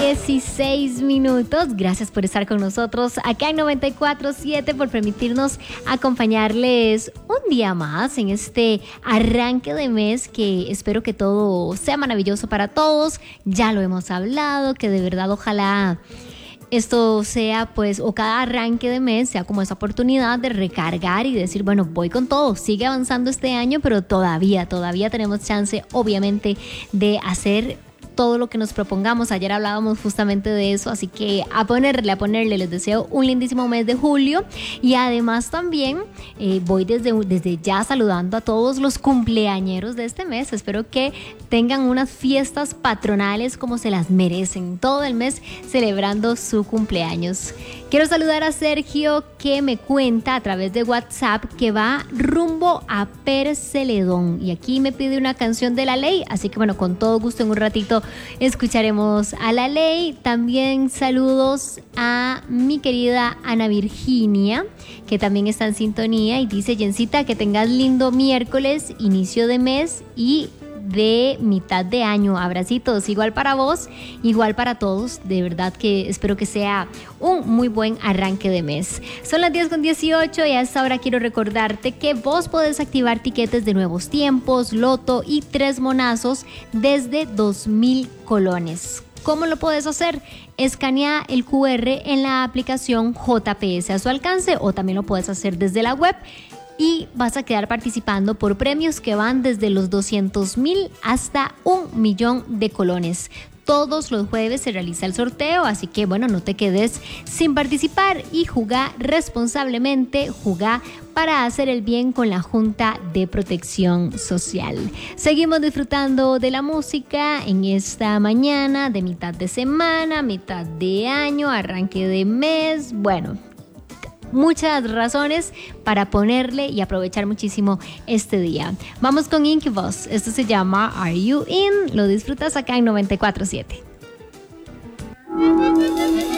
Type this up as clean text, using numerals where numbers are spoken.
8:16. Gracias por estar con nosotros acá en 94.7, por permitirnos acompañarles un día más en este arranque de mes, que espero que todo sea maravilloso para todos. Ya lo hemos hablado, que de verdad ojalá esto sea, pues, o cada arranque de mes sea como esa oportunidad de recargar y decir, bueno, voy con todo, sigue avanzando este año, pero todavía tenemos chance, obviamente, de hacer todo lo que nos propongamos. Ayer hablábamos justamente de eso, así que a ponerle, les deseo un lindísimo mes de julio. Y además también voy desde ya saludando a todos los cumpleañeros de este mes. Espero que tengan unas fiestas patronales como se las merecen, todo el mes celebrando su cumpleaños. Quiero saludar a Sergio, que me cuenta a través de WhatsApp que va rumbo a Perceledón y aquí me pide una canción de La Ley, así que bueno, con todo gusto en un ratito escucharemos a La Ley. También saludos a mi querida Ana Virginia, que también está en sintonía y dice: Jencita, que tengas lindo miércoles, inicio de mes y de mitad de año. Abracitos, igual para vos, igual para todos. De verdad que espero que sea un muy buen arranque de mes. Son las 10:18 y a esta hora quiero recordarte que vos podés activar tiquetes de Nuevos Tiempos, Loto y 3 monazos desde 2,000 colones. ¿Cómo lo puedes hacer? Escanea el QR en la aplicación JPS a su alcance, o también lo puedes hacer desde la web y vas a quedar participando por premios que van desde los 200,000 hasta 1,000,000 de colones. Todos los jueves se realiza el sorteo, así que bueno, no te quedes sin participar y jugá responsablemente, jugá para hacer el bien con la Junta de Protección Social. Seguimos disfrutando de la música en esta mañana de mitad de semana, mitad de año, arranque de mes. Bueno, muchas razones para ponerle y aprovechar muchísimo este día. Vamos con Incubus. Esto se llama Are You In? Lo disfrutas acá en 94.7.